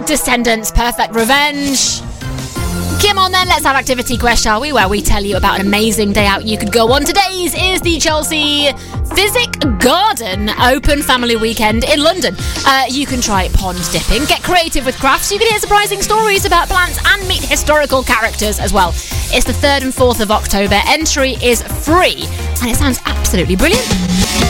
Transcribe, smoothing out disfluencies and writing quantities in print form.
Descendants, Perfect Revenge. Come on then, let's have activity quest, shall we? Where we tell you about an amazing day out you could go on. Today's is the Chelsea Physic Garden Open Family Weekend in London. You can try pond dipping, get creative with crafts, you can hear surprising stories about plants and meet historical characters as well. It's the 3rd and 4th of October. Entry is free and it sounds absolutely brilliant.